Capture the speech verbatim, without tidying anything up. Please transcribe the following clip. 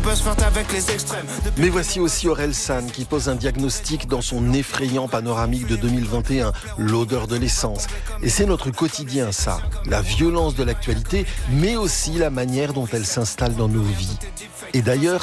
buzzword avec les extrêmes. Mais voici aussi Orelsan qui pose un diagnostic dans son effrayant panoramique de deux mille vingt et un, l'odeur de l'essence. Et c'est notre quotidien, ça. La violence de l'actualité, mais aussi la manière dont elle s'installe dans nos vies. Et d'ailleurs,